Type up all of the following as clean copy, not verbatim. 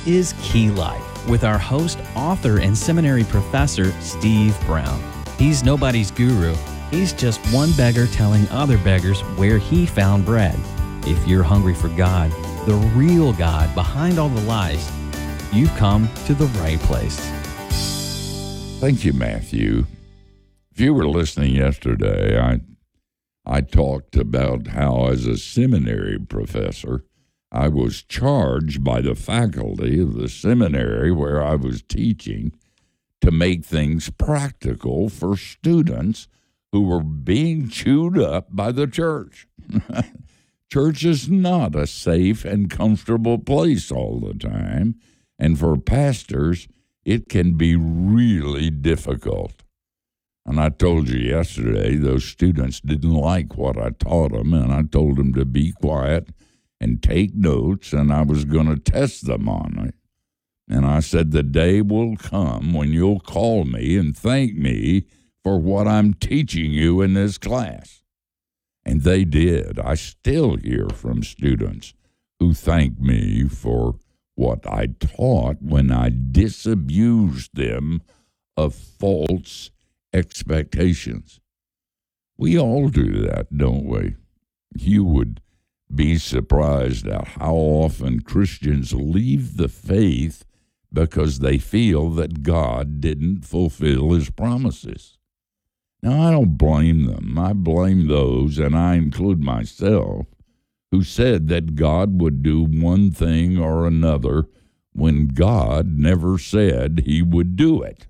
is Key Life with our host, author, and seminary professor, Steve Brown. He's nobody's guru. He's just one beggar telling other beggars where he found bread. If you're hungry for God, the real God behind all the lies, you've come to the right place. Thank you, Matthew. If you were listening yesterday, I talked about how, as a seminary professor, I was charged by the faculty of the seminary where I was teaching to make things practical for students who were being chewed up by the church. Church is not a safe and comfortable place all the time, and for pastors, it can be really difficult. And I told you yesterday, those students didn't like what I taught them, and I told them to be quiet and take notes, and I was going to test them on it. And I said, the day will come when you'll call me and thank me for what I'm teaching you in this class. And they did. I still hear from students who thank me for what I taught when I disabused them of false expectations. We all do that, don't we? You would be surprised at how often Christians leave the faith because they feel that God didn't fulfill his promises. Now, I don't blame them. I blame those, and I include myself, who said that God would do one thing or another when God never said he would do it.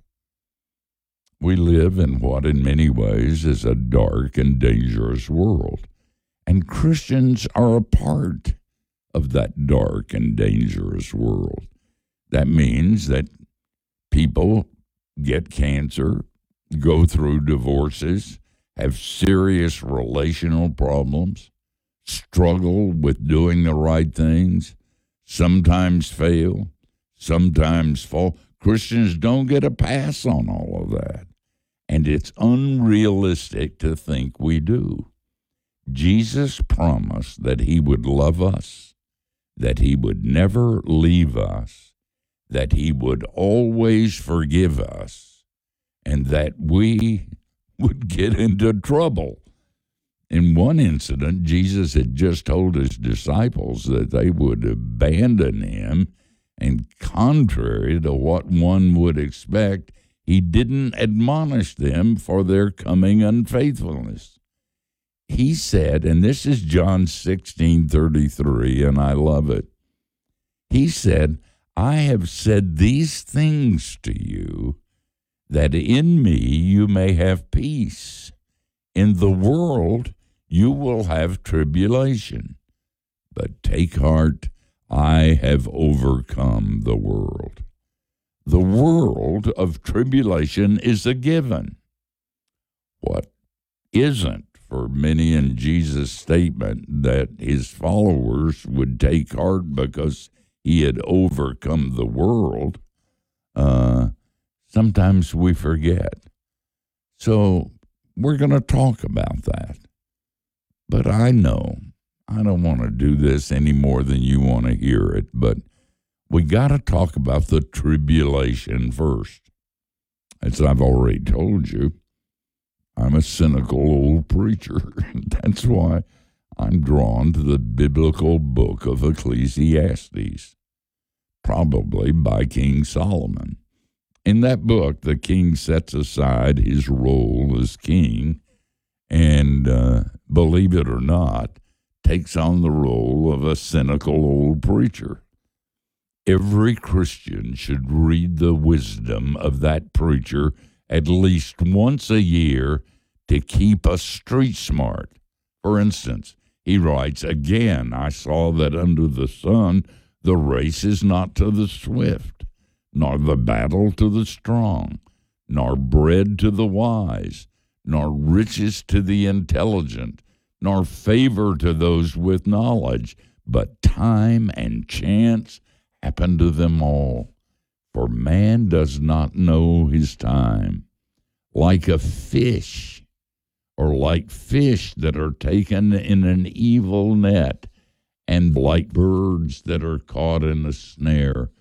We live in what in many ways is a dark and dangerous world. And Christians are a part of that dark and dangerous world. That means that people get cancer, go through divorces, have serious relational problems, struggle with doing the right things, sometimes fail, sometimes fall. Christians don't get a pass on all of that. And it's unrealistic to think we do. Jesus promised that he would love us, that he would never leave us, that he would always forgive us, and that we would get into trouble. In one incident, Jesus had just told his disciples that they would abandon him, and contrary to what one would expect, he didn't admonish them for their coming unfaithfulness. He said, and this is John 16:33, and I love it. He said, I have said these things to you, that in me you may have peace. In the world you will have tribulation. But take heart, I have overcome the world. The world of tribulation is a given. What isn't for many in Jesus' statement that his followers would take heart because he had overcome the world, sometimes we forget. So we're going to talk about that. But I know I don't want to do this any more than you want to hear it, but we got to talk about the tribulation first. As I've already told you, I'm a cynical old preacher. That's why I'm drawn to the biblical book of Ecclesiastes, probably by King Solomon. In that book, the king sets aside his role as king and, believe it or not, takes on the role of a cynical old preacher. Every Christian should read the wisdom of that preacher at least once a year to keep us street smart. For instance, he writes, again, I saw that under the sun the race is not to the swift, nor the battle to the strong, nor bread to the wise, nor riches to the intelligent, nor favor to those with knowledge, but time and chance happen to them all. For man does not know his time. Like a fish, or like fish that are taken in an evil net, and like birds that are caught in a snare.